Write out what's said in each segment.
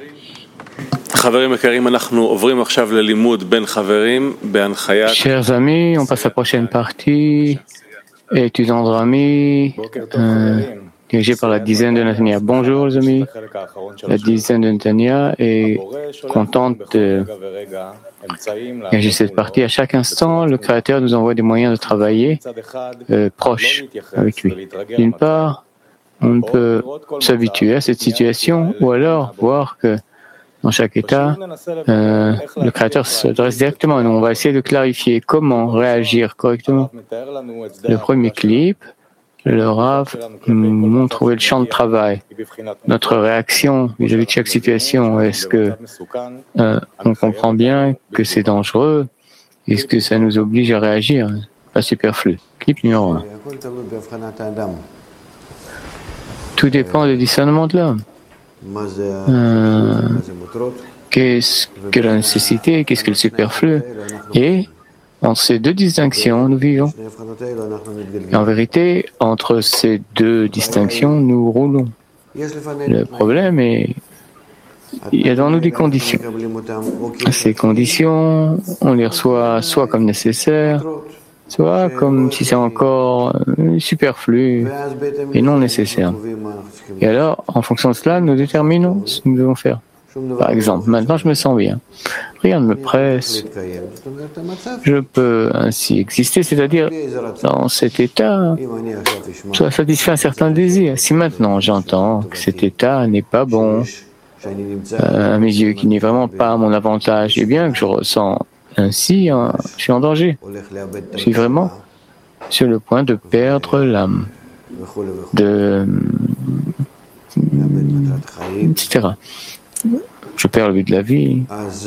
Chers amis, on passe à la prochaine partie. Étudiants de Rami, dirigé par la dizaine de Netanya. Bonjour les amis. La dizaine de Netanya est contente de diriger cette partie. À chaque instant, le Créateur nous envoie des moyens de travailler proches avec lui. D'une part, on peut s'habituer à cette situation ou alors voir que dans chaque état, le Créateur s'adresse directement à nous. On va essayer de clarifier comment réagir correctement. Le premier clip, le Rav nous montre où est le champ de travail. Notre réaction vis-à-vis de chaque situation, est-ce que on comprend bien que c'est dangereux? Est-ce que ça nous oblige à réagir? Pas superflu. Clip numéro 1. Tout dépend du discernement de l'homme. Qu'est-ce que la nécessité, qu'est-ce que le superflu? Et en ces deux distinctions, nous vivons. Et en vérité, entre ces deux distinctions, nous roulons. Le problème est, il y a dans nous des conditions. Ces conditions, on les reçoit soit comme nécessaires, soit comme si c'est encore superflu et non nécessaire. Et alors, en fonction de cela, nous déterminons ce que nous devons faire. Par exemple, maintenant je me sens bien. Rien ne me presse. Je peux ainsi exister, c'est-à-dire dans cet état, ça satisfait un certain désir. Si maintenant j'entends que cet état n'est pas bon, à mes yeux, qui n'est vraiment pas à mon avantage, et bien que je ressens ainsi, je suis en danger. Je suis vraiment sur le point de perdre l'âme, etc. Je perds le but de la vie.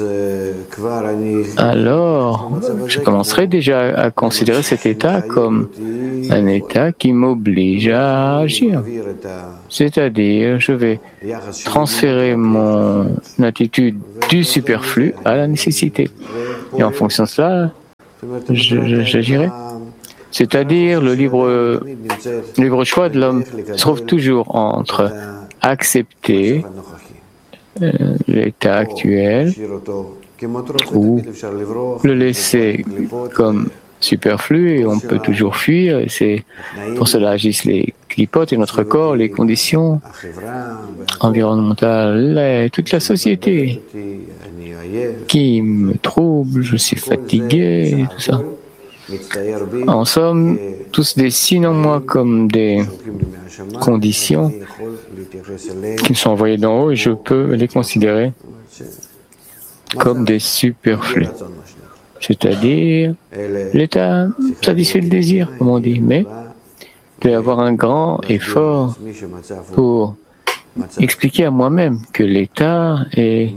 Alors, je commencerai déjà à considérer cet état comme un état qui m'oblige à agir. C'est-à-dire, je vais transférer mon attitude du superflu à la nécessité. Et en fonction de cela, j'agirai. C'est-à-dire, le libre choix de l'homme se trouve toujours entre accepter l'état actuel ou le laisser comme superflu et on peut toujours fuir. Et c'est pour cela agissent les clipotes et notre corps, les conditions environnementales, et toute la société qui me trouble, je suis fatigué, tout ça. En somme, tous dessinent en moi comme des conditions qui sont envoyées d'en haut et je peux les considérer comme des superflus. C'est-à-dire, l'état satisfait le désir, comme on dit, mais il doit y avoir un grand effort pour expliquer à moi-même que l'état est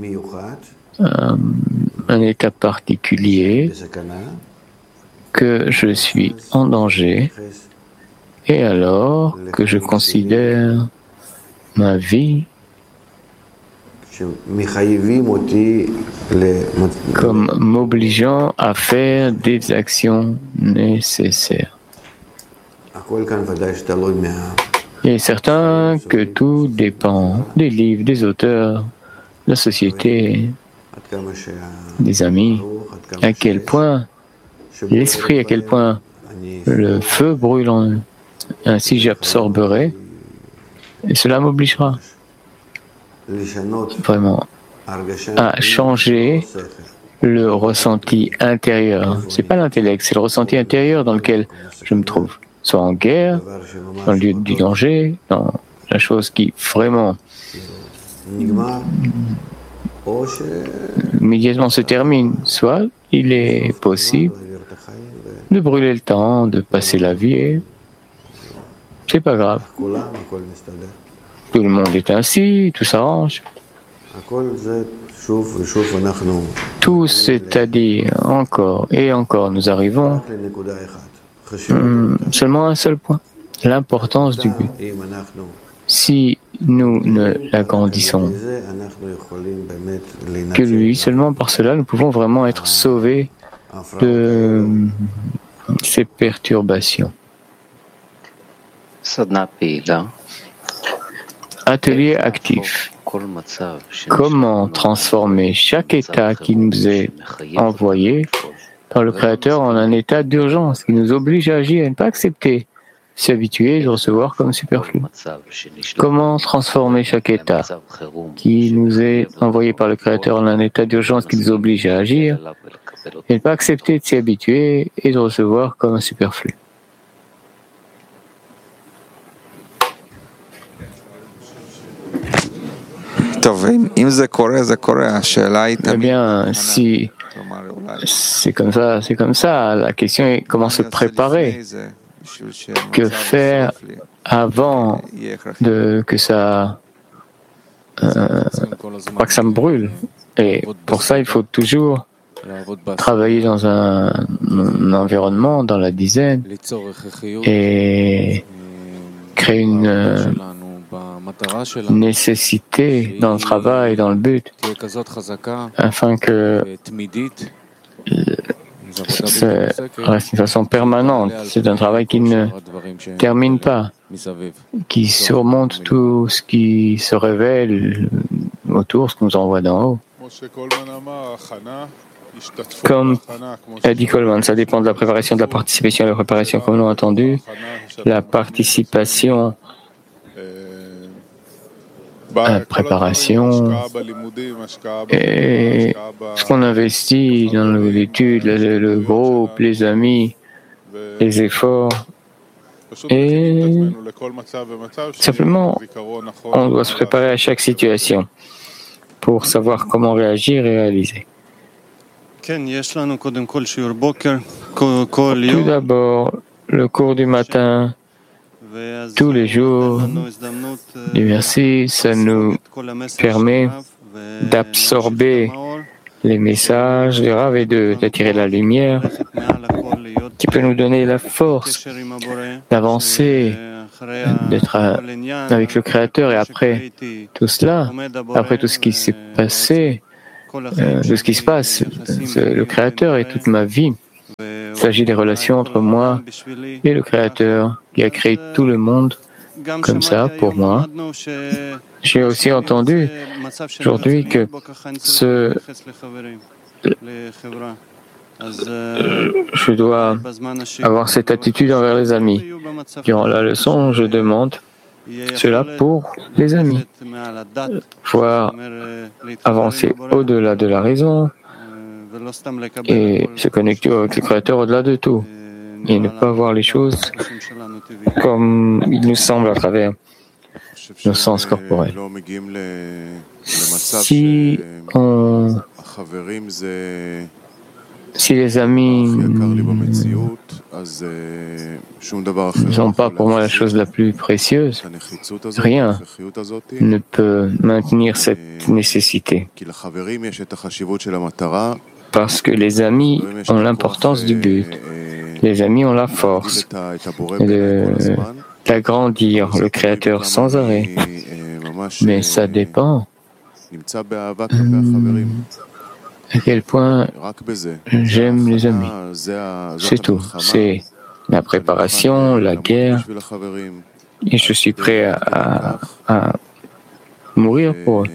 un état particulier, que je suis en danger, et alors que je considère ma vie comme m'obligeant à faire des actions nécessaires. Il est certain que tout dépend des livres, des auteurs, de la société, des amis, à quel point l'esprit, à quel point le feu brûle en eux. Ainsi j'absorberai et cela m'obligera vraiment à changer le ressenti intérieur. C'est pas l'intellect, c'est le ressenti intérieur dans lequel je me trouve. Soit en guerre, dans le lieu du danger, dans la chose qui vraiment immédiatement se termine. Soit il est possible de brûler le temps, de passer la vie et c'est pas grave. Tout le monde est ainsi, tout s'arrange. Tout, c'est-à-dire encore et encore, nous arrivons seulement à un seul point, l'importance du but. Si nous ne l'agrandissons que lui, seulement par cela, nous pouvons vraiment être sauvés de ces perturbations. Atelier actif. comment transformer chaque état qui nous est envoyé par le Créateur en un état d'urgence qui nous oblige à agir et ne pas accepter, s'habituer et de recevoir comme superflu. Comment transformer chaque état qui nous est envoyé par le Créateur en un état d'urgence qui nous oblige à agir et ne pas accepter de s'y habituer et de recevoir comme un superflu. Eh bien, si c'est comme ça. La question est comment se préparer. Que faire avant que ça me brûle. Et pour ça, il faut toujours travailler dans un environnement, dans la dizaine, et créer une nécessité dans le travail, dans le but, afin que ça reste d'une façon permanente. C'est un travail qui ne termine pas, qui surmonte tout ce qui se révèle autour, ce qu'on nous envoie d'en haut. Comme a dit Coleman, ça dépend de la préparation, de la participation à la préparation. Comme nous l'avons entendu, la participation à la préparation et ce qu'on investit dans l'étude, le groupe, les amis, les efforts. Et simplement, on doit se préparer à chaque situation pour savoir comment réagir et réaliser. Tout d'abord, le cours du matin, tous les jours, du verset, ça nous permet d'absorber les messages du Rav et d'attirer la lumière qui peut nous donner la force d'avancer, d'être avec le Créateur. Et après tout cela, après tout ce qui s'est passé, tout ce qui se passe, le Créateur et toute ma vie, il s'agit des relations entre moi et le Créateur qui a créé tout le monde comme ça pour moi. J'ai aussi entendu aujourd'hui que je dois avoir cette attitude envers les amis. Durant la leçon, je demande cela pour les amis. Pouvoir avancer au-delà de la raison et se connecter avec le Créateur au-delà de tout. Et ne pas voir les choses comme il nous semble à travers nos sens corporels. Si les amis ne sont pas pour moi la chose la plus précieuse, rien ne peut maintenir cette nécessité. Parce que les amis ont l'importance du but. Les amis ont la force d'agrandir le Créateur sans arrêt. Mais ça dépend à quel point j'aime les amis. C'est tout. C'est la préparation, la guerre. Et je suis prêt à mourir pour eux.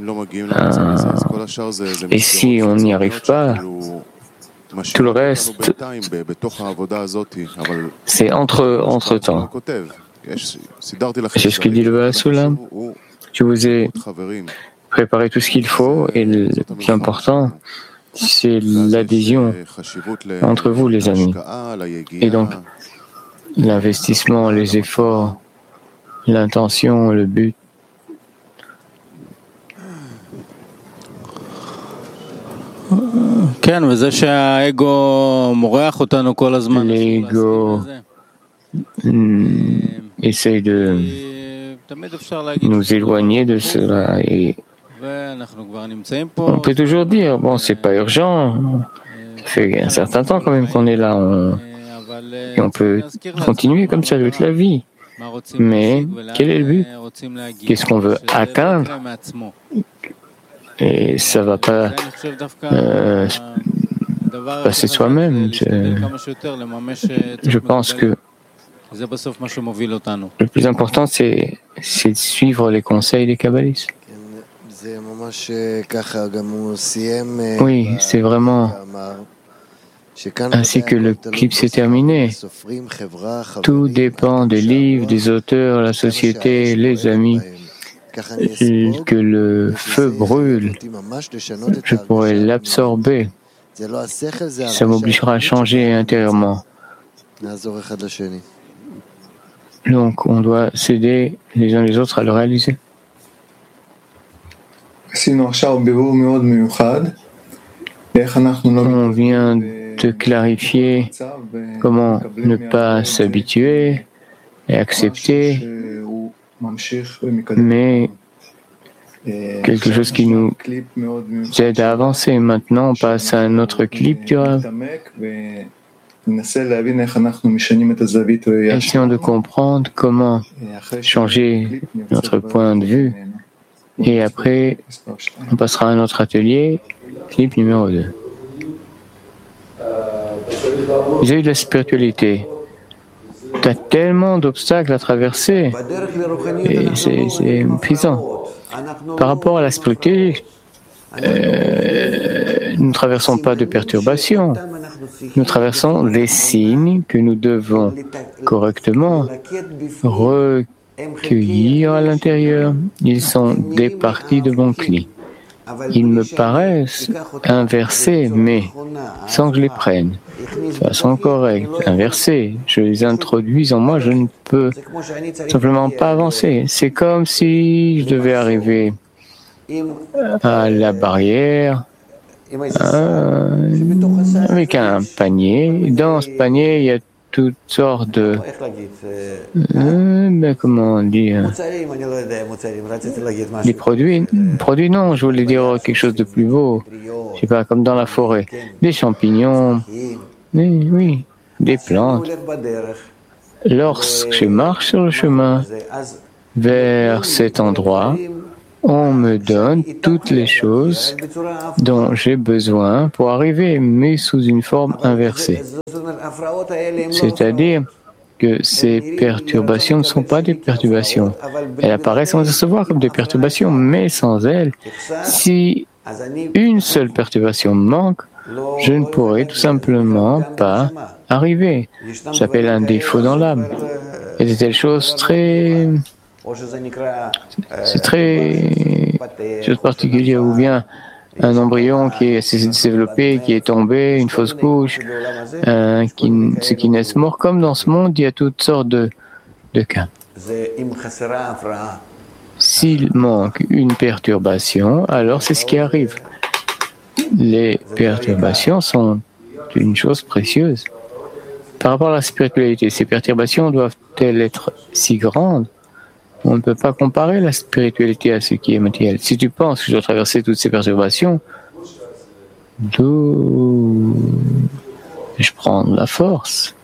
Et si on n'y arrive pas, tout le reste, c'est entre-temps. C'est ce que dit le Baasulam. Je vous ai préparé tout ce qu'il faut et le plus important, c'est l'adhésion entre vous, les amis. Et donc, l'investissement, les efforts, l'intention, le but. L'ego essaye de nous éloigner de cela et on peut toujours dire, bon, c'est pas urgent, ça fait un certain temps quand même qu'on est là, et on peut continuer comme ça toute la vie. Mais quel est le but? Qu'est-ce qu'on veut atteindre? Et ça va pas passer de soi-même. Je pense que le plus important, c'est de suivre les conseils des kabbalistes. Oui, c'est vraiment ainsi que le clip s'est terminé. Tout dépend des livres, des auteurs, la société, les amis. Que le feu brûle, je pourrais l'absorber. Ça m'obligera à changer intérieurement. Donc, on doit s'aider les uns les autres à le réaliser. On vient de clarifier comment ne pas s'habituer et accepter, mais quelque chose qui nous aide à avancer. Maintenant, on passe à un autre clip du Rav. Essayons de comprendre comment changer notre point de vue. Et après, on passera à un autre atelier, clip numéro 2. Vis-à-vis de la spiritualité, tu as tellement d'obstacles à traverser et c'est épuisant. Par rapport à la spiritualité, nous ne traversons pas de perturbations. Nous traversons des signes que nous devons correctement recueillir à l'intérieur. Ils sont des parties de mon cli. Ils me paraissent inversés, mais sans que je les prenne de façon correcte, inversés, je les introduis en moi, je ne peux simplement pas avancer. C'est comme si je devais arriver à la barrière avec un panier. Dans ce panier, il y a toutes sortes de... comment dire? Des produits. Produits, non, je voulais dire quelque chose de plus beau. Je sais pas, comme dans la forêt. Des champignons. Oui, des plantes. Lorsque je marche sur le chemin vers cet endroit, on me donne toutes les choses dont j'ai besoin pour arriver, mais sous une forme inversée. C'est-à-dire que ces perturbations ne sont pas des perturbations. Elles apparaissent sans se voir comme des perturbations, mais sans elles, si une seule perturbation manque, je ne pourrai tout simplement pas arriver. Ça s'appelle un défaut dans l'âme. Et c'est telle chose très... C'est très chose particulière, ou bien un embryon qui s'est développé, qui est tombé, une fausse couche, ceux qui naissent morts. Comme dans ce monde, il y a toutes sortes de cas. S'il manque une perturbation, alors c'est ce qui arrive. Les perturbations sont une chose précieuse. Par rapport à la spiritualité, ces perturbations doivent-elles être si grandes? On ne peut pas comparer la spiritualité à ce qui est matériel. Si tu penses que je dois traverser toutes ces perturbations, d'où je prends de la force?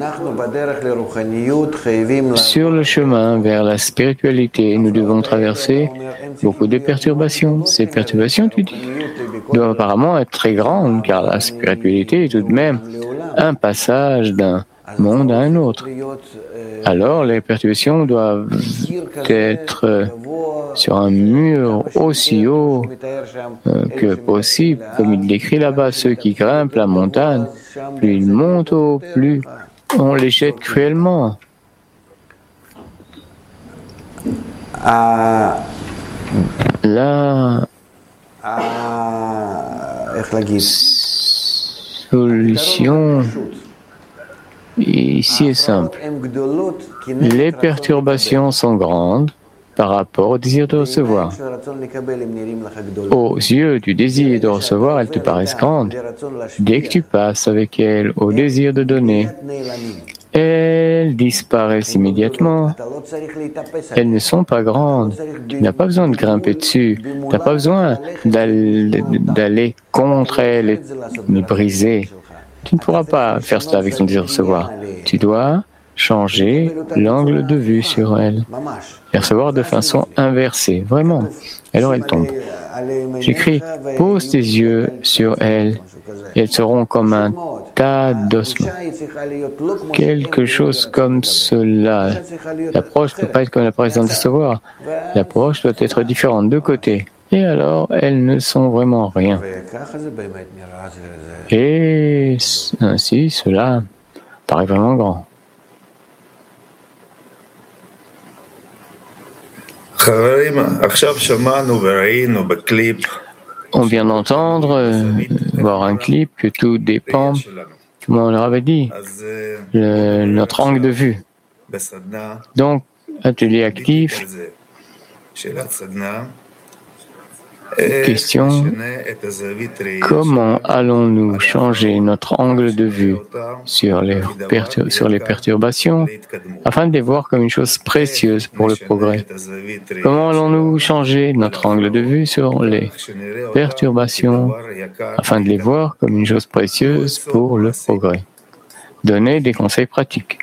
Sur le chemin vers la spiritualité, nous devons traverser beaucoup de perturbations. Ces perturbations, tu dis, doivent apparemment être très grandes, car la spiritualité est tout de même un passage d'un monde à un autre. Alors, les perturbations doivent être sur un mur aussi haut que possible, comme il décrit là-bas, ceux qui grimpent la montagne, plus ils montent haut, plus on les jette cruellement. La solution ici est simple. Les perturbations sont grandes par rapport au désir de recevoir. Aux yeux du désir de recevoir, elles te paraissent grandes. Dès que tu passes avec elles au désir de donner, elles disparaissent immédiatement. Elles ne sont pas grandes. Tu n'as pas besoin de grimper dessus. Tu n'as pas besoin d'aller contre elles et les briser. Tu ne pourras pas faire cela avec ton désir de recevoir. Tu dois changer l'angle de vue sur elles. Les recevoir de façon inversée, vraiment. Alors elles tombent. J'écris, pose tes yeux sur elles. Elles seront comme un tas d'ossements. Quelque chose comme cela. L'approche ne peut pas être comme l'approche d'un recevoir. L'approche doit être différente de côté. et alors elles ne sont vraiment rien. Et ainsi, cela paraît vraiment grand. On vient d'entendre, voir un clip, que tout dépend, comme on leur avait dit, notre angle de vue. Donc, atelier actif, question, comment allons-nous changer notre angle de vue sur les perturbations afin de les voir comme une chose précieuse pour le progrès? Comment allons-nous changer notre angle de vue sur les perturbations afin de les voir comme une chose précieuse pour le progrès? Donner des conseils pratiques.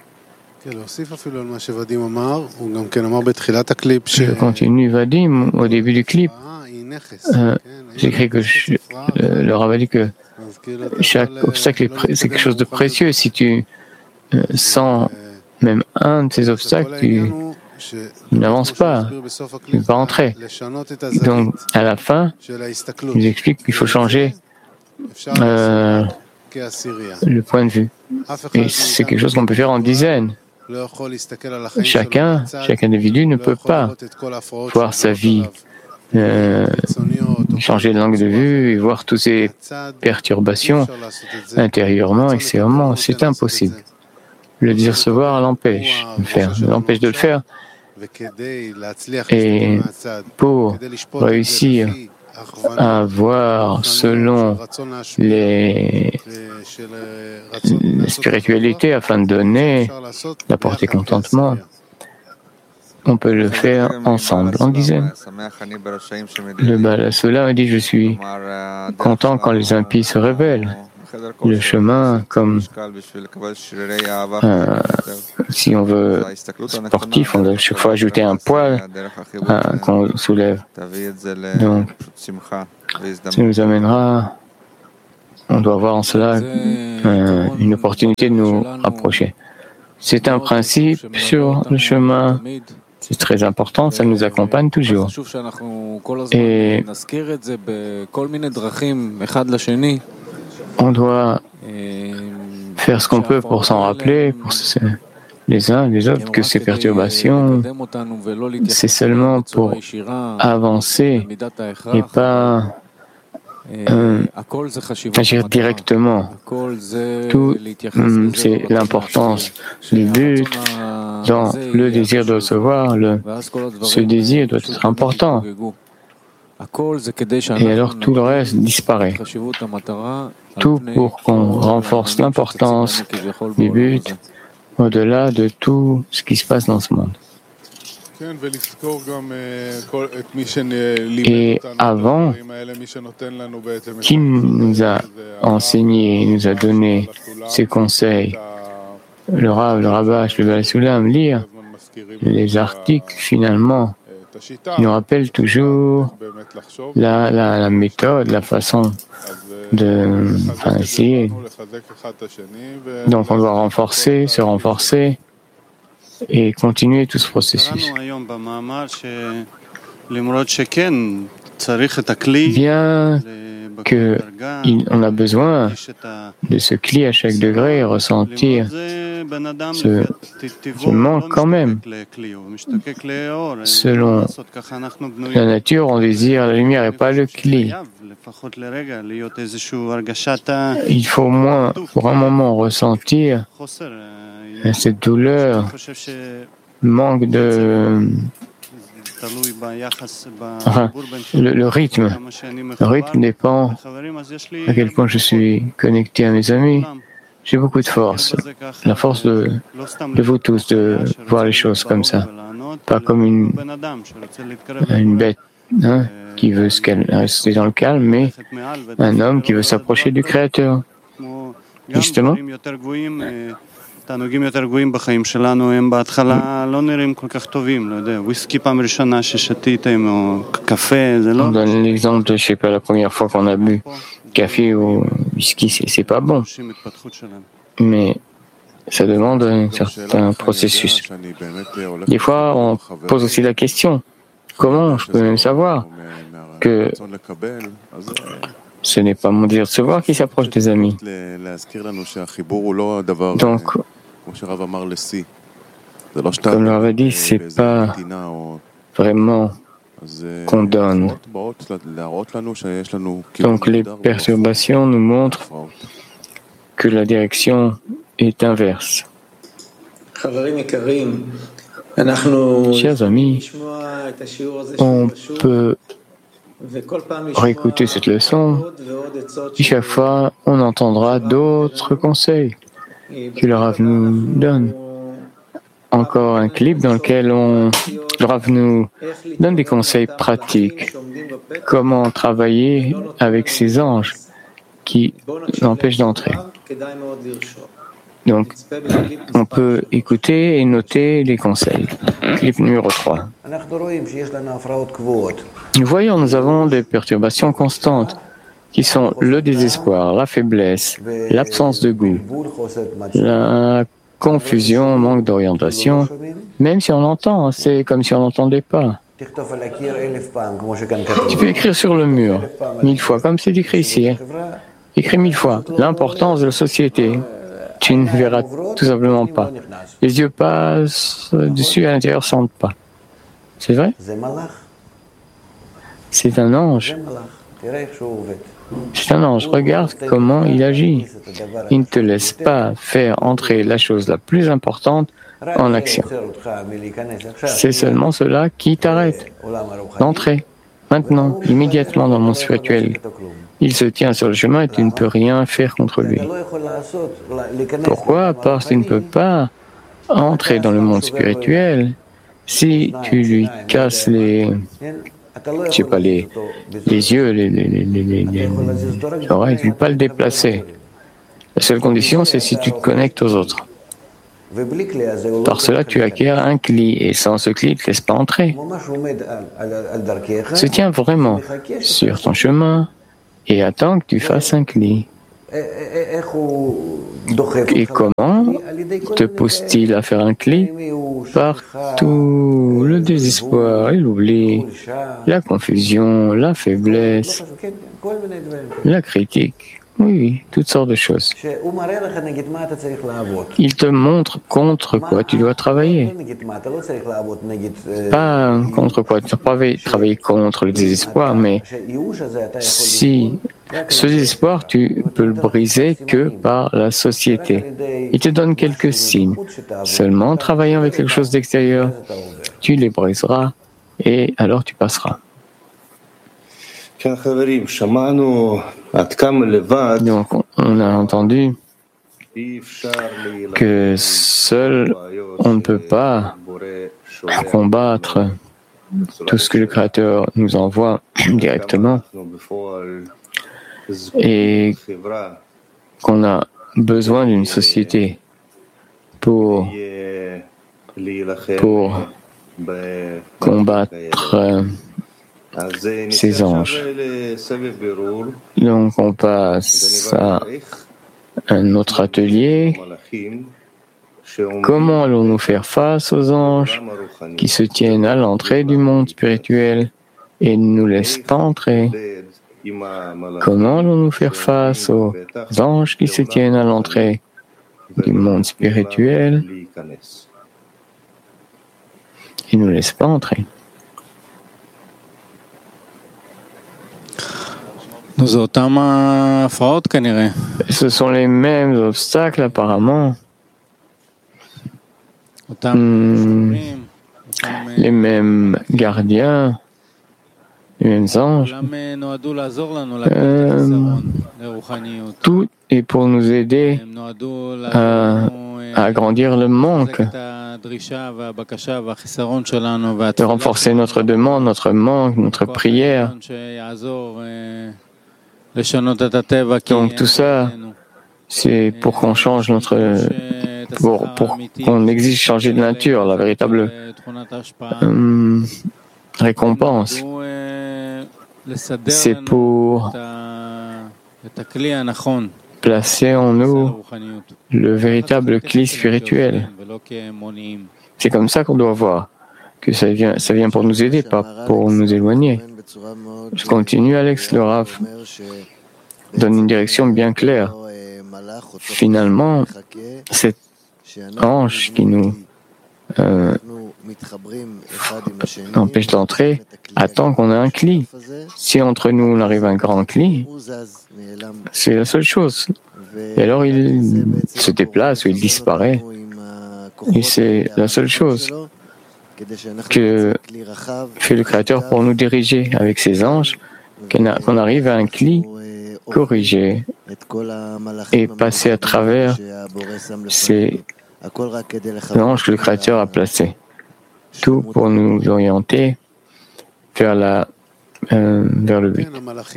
Je continue, Vadim, au début du clip. J'écris que le Rav a dit que chaque obstacle c'est quelque chose de précieux. Si tu sens même un de ces obstacles, tu n'avances pas, tu ne peux pas entrer. Donc, à la fin, il explique qu'il faut changer le point de vue. Et c'est quelque chose qu'on peut faire en dizaines. Chaque individu ne peut pas voir sa vie, changer de langue de vue et voir toutes ces perturbations intérieurement, extérieurement. C'est impossible. Le décevoir l'empêche de le faire. Et pour réussir à voir selon la spiritualité afin de donner, d'apporter contentement, on peut le faire ensemble. On disait, le Baal HaSulam a dit, je suis content quand les impies se révèlent. Le chemin, comme si on veut sportif, on doit chaque fois ajouter un poids qu'on soulève. Donc, ça nous amènera, on doit voir en cela une opportunité de nous rapprocher. C'est un principe sur le chemin. C'est très important, ça nous accompagne toujours. Et on doit faire ce qu'on peut pour s'en rappeler, pour les uns les autres, que ces perturbations, c'est seulement pour avancer et pas agir directement. Tout, c'est l'importance du but dans le désir de recevoir. Ce désir doit être important. Et alors tout le reste disparaît. Tout pour qu'on renforce l'importance du but au-delà de tout ce qui se passe dans ce monde. Et avant, qui nous a enseigné, nous a donné ces conseils, le Rav, le Rabash, le Baal HaSulam, lire les articles finalement, nous rappellent toujours la méthode, la façon de essayer. Donc on doit se renforcer et continuer tout ce processus. Bien qu'on a besoin de ce cli à chaque degré et ressentir ce manque quand même. Selon la nature, on désire la lumière et pas le cli. Il faut au moins, pour un moment, ressentir cette douleur, manque de... Enfin, le rythme. Le rythme dépend à quel point je suis connecté à mes amis. J'ai beaucoup de force. La force de vous tous, de voir les choses comme ça. Pas comme une bête qui veut rester dans le calme, mais un homme qui veut s'approcher du Créateur. Justement. On donne l'exemple de, je sais pas, la première fois qu'on a bu café ou whisky, c'est pas bon. Mais ça demande un certain processus. Des fois, on pose aussi la question, comment je peux même savoir que ce n'est pas mon désir de se voir qui s'approche des amis. Donc, comme le Rav a dit, ce n'est pas vraiment qu'on donne. Donc les perturbations nous montrent que la direction est inverse. Chers amis, on peut réécouter cette leçon et chaque fois on entendra d'autres conseils que le Rav nous donne. Encore un clip dans lequel le Rav nous donne des conseils pratiques. Comment travailler avec ces anges qui l'empêchent d'entrer. Donc, on peut écouter et noter les conseils. Clip numéro 3. Nous voyons, nous avons des perturbations constantes qui sont le désespoir, la faiblesse, l'absence de goût, la confusion, manque d'orientation. Même si on l'entend, c'est comme si on n'entendait pas. Tu peux écrire sur le mur 1000 fois, comme c'est écrit ici. Écris 1000 fois l'importance de la société. Tu ne verras tout simplement pas. Les yeux passent dessus et à l'intérieur ne sentent pas. C'est vrai? C'est un ange. C'est un ange. Regarde comment il agit. Il ne te laisse pas faire entrer la chose la plus importante en action. C'est seulement cela qui t'arrête d'entrer. Maintenant, immédiatement dans le monde spirituel. Il se tient sur le chemin et tu ne peux rien faire contre lui. Pourquoi? Parce que tu ne peux pas entrer dans le monde spirituel si tu lui casses les yeux, les oreilles, tu ne peux pas le déplacer. La seule condition, c'est si tu te connectes aux autres. Par cela, tu acquiers un cli, et sans ce cli, il ne te laisse pas entrer. Se tient vraiment sur ton chemin et attends que tu fasses un cli. Et comment te pousse-t-il à faire un cli? Par tout le désespoir et l'oubli, la confusion, la faiblesse, la critique. Oui, toutes sortes de choses. Il te montre contre quoi tu dois travailler. Pas contre quoi tu dois travailler contre le désespoir, mais si ce désespoir, tu peux le briser que par la société. Il te donne quelques signes. Seulement en travaillant avec quelque chose d'extérieur, tu les briseras et alors tu passeras. Donc, on a entendu que seul on ne peut pas combattre tout ce que le Créateur nous envoie directement et qu'on a besoin d'une société pour combattre ces anges. Donc on passe à un autre atelier. Comment allons-nous faire face aux anges qui se tiennent à l'entrée du monde spirituel et ne nous laissent pas entrer? Comment allons-nous faire face aux anges qui se tiennent à l'entrée du monde spirituel et ne nous laissent pas entrer? Ce sont les mêmes obstacles apparemment, les mêmes gardiens, les mêmes anges. Tout est pour nous aider à agrandir le manque, de renforcer notre demande, notre manque, notre prière. Donc tout ça, c'est pour qu'on change pour qu'on exige changer de nature, la véritable récompense. C'est pour placer en nous le véritable cli spirituel. C'est comme ça qu'on doit voir que ça vient pour nous aider, pas pour nous éloigner. Je continue, Alex, le Rav donne une direction bien claire. Finalement, cet ange qui nous empêche d'entrer attend qu'on ait un cli. Si entre nous on arrive à un grand cli, c'est la seule chose. Et alors il se déplace ou il disparaît. Et c'est la seule chose que fait le Créateur pour nous diriger avec ses anges, qu'on arrive à un cli corrigé et passer à travers ces anges que le Créateur a placés. Tout pour nous orienter vers le but.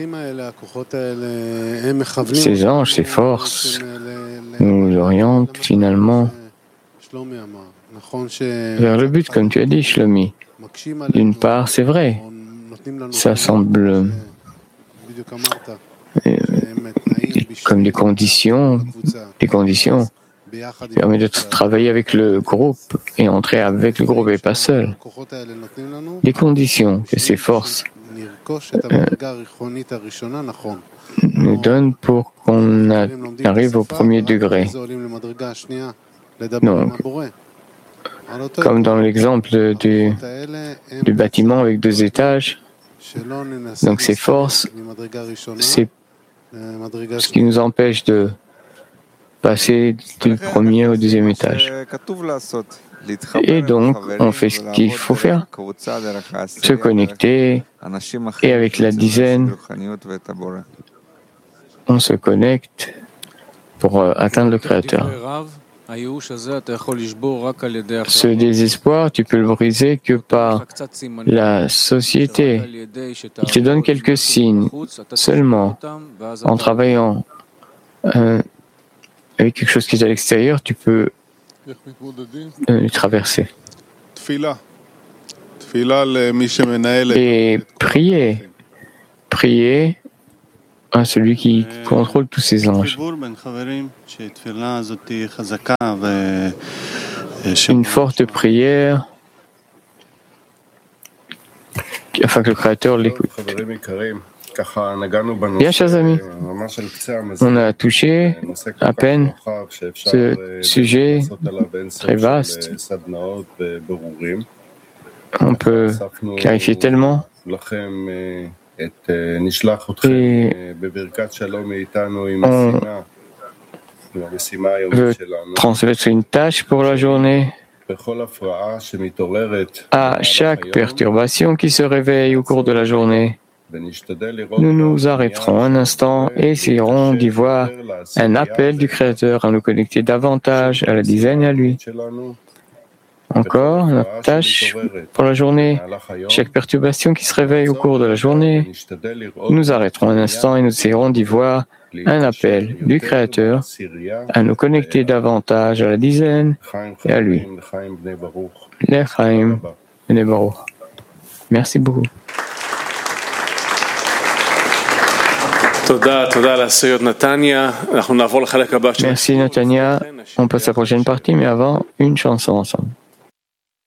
Ces anges, ces forces nous orientent finalement vers le but, comme tu as dit, Shlomi. D'une part, c'est vrai, ça semble comme des conditions qui permettent de travailler avec le groupe et entrer avec le groupe et pas seul. Les conditions que ces forces nous donnent pour qu'on arrive au premier degré. Donc, comme dans l'exemple du bâtiment avec 2 étages, donc ces forces, c'est ce qui nous empêche de passer du premier au 2e étage. Et donc, on fait ce qu'il faut faire, se connecter, et avec la dizaine, on se connecte pour atteindre le Créateur. Ce désespoir, tu peux le briser que par la société. Il te donne quelques signes seulement. En travaillant avec quelque chose qui est à l'extérieur, tu peux le traverser. Et prier à celui qui contrôle tous ces anges. Une forte prière afin que le Créateur l'écoute. Bien, chers amis, on a touché à peine ce sujet très vaste. On peut clarifier tellement. Et on veut transmettre une tâche pour la journée à chaque perturbation qui se réveille au cours de la journée. Nous nous arrêterons un instant et essayerons d'y voir un appel du Créateur à nous connecter davantage à la dizaine et à lui. Encore, notre tâche pour la journée, chaque perturbation qui se réveille au cours de la journée, nous arrêterons un instant et nous essayerons d'y voir un appel du Créateur à nous connecter davantage à la dizaine et à lui. L'Echaim Bnei Baruch. Merci beaucoup. Merci Natania. On passe à la prochaine partie, mais avant, une chanson ensemble.